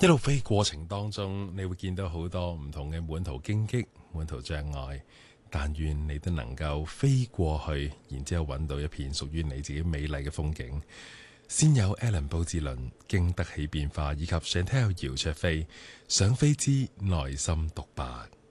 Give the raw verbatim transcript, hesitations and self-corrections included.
一路飛過程當中，你會見到好多唔同嘅滿途荊棘、滿途障礙，但願你都能夠飛過去，然之後揾到一片屬於你自己美麗嘅風景。先有 Alan 布志倫經得起變化，以及 Chantelle 姚焯菲想飛之內心獨白。